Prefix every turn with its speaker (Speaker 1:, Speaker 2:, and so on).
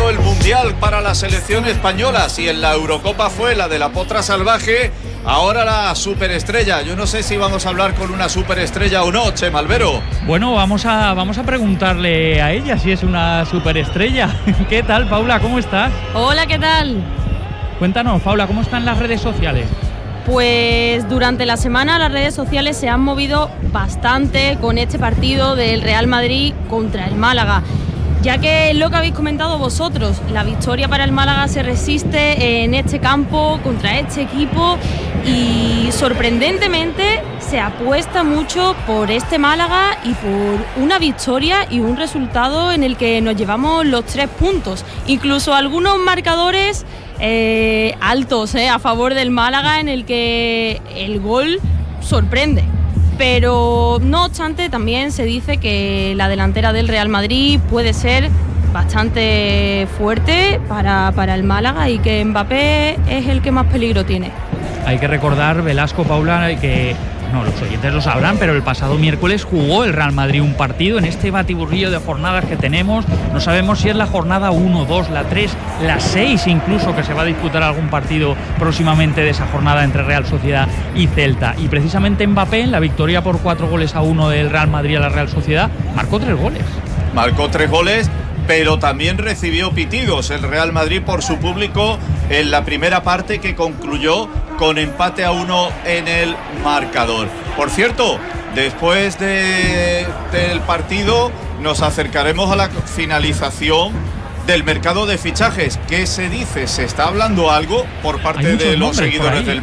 Speaker 1: sido el Mundial para la selección española. Si en la Eurocopa fue la de la Potra Salvaje, ahora la superestrella. Yo no sé si vamos a hablar con una superestrella o no, Chema Albero.
Speaker 2: Bueno, vamos a preguntarle a ella si es una superestrella. ¿Qué tal, Paula? ¿Cómo estás?
Speaker 3: Hola, ¿qué tal?
Speaker 2: Cuéntanos, Paula, ¿cómo están las redes sociales?
Speaker 3: Pues durante la semana las redes sociales se han movido bastante con este partido del Real Madrid contra el Málaga, ya que lo que habéis comentado vosotros, la victoria para el Málaga se resiste en este campo contra este equipo y sorprendentemente se apuesta mucho por este Málaga y por una victoria y un resultado en el que nos llevamos los 3 puntos. Incluso algunos marcadores altos a favor del Málaga, en el que el gol sorprende. Pero no obstante, también se dice que la delantera del Real Madrid puede ser bastante fuerte para el Málaga y que Mbappé es el que más peligro tiene.
Speaker 2: Hay que recordar, Velasco, Paula, que los oyentes lo sabrán, pero el pasado miércoles jugó el Real Madrid un partido en este batiburrillo de jornadas que tenemos. No sabemos si es la jornada 1, 2, la 3, la 6 incluso, que se va a disputar algún partido próximamente de esa jornada entre Real Sociedad y Celta. Y precisamente Mbappé, en la victoria por 4-1 del Real Madrid a la Real Sociedad, marcó 3 goles.
Speaker 1: Marcó 3 goles, pero también recibió pitidos el Real Madrid por su público en la primera parte, que concluyó con empate a 1 en el marcador. Por cierto, después del partido nos acercaremos a la finalización del mercado de fichajes. ¿Qué se dice? ¿Se está hablando algo por parte de los seguidores del